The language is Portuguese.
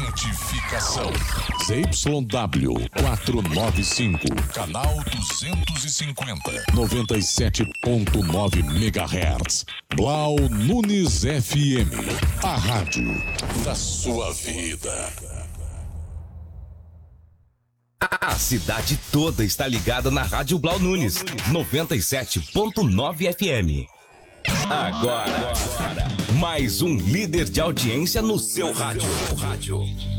Identificação. ZYW 495, canal 250, 97.9 MHz. Blau Nunes FM, a rádio da sua vida. A cidade toda está ligada na Rádio Blau Nunes, 97.9 FM. Agora, mais um líder de audiência no seu rádio.